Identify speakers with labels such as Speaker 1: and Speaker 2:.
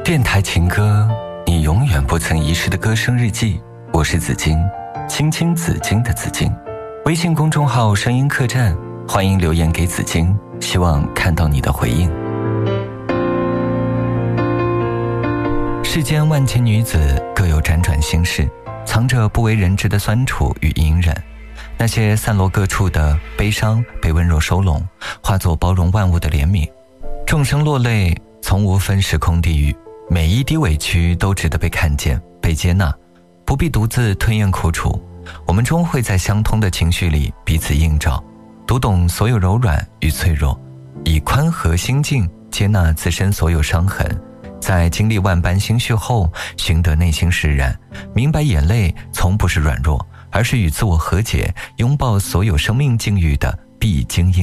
Speaker 1: 电台情歌，你永远不曾遗失的歌声日记。我是紫金，青青紫金的紫金。微信公众号声音客栈，欢迎留言给紫金，希望看到你的回应。世间万千女子各有辗转心事，藏着不为人知的酸楚与隐忍。那些散落各处的悲伤被温柔收拢，化作包容万物的怜悯。众生落泪，从无分时空地狱，每一滴委屈都值得被看见被接纳，不必独自吞咽苦楚。我们终会在相通的情绪里彼此映照，读懂所有柔软与脆弱，以宽和心境接纳自身所有伤痕。在经历万般心绪后，寻得内心释然，明白眼泪从不是软弱，而是与自我和解，拥抱所有生命境遇的必经